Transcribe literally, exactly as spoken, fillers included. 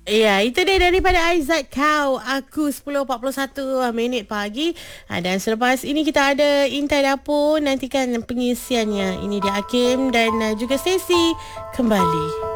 Ya, itu dia daripada Aizat Kau. Aku sepuluh empat puluh satu minit pagi. Ha, dan selepas ini kita ada Intai Dapur. Nantikan pengisiannya. Ini dia Hakim dan uh, juga Stacey kembali.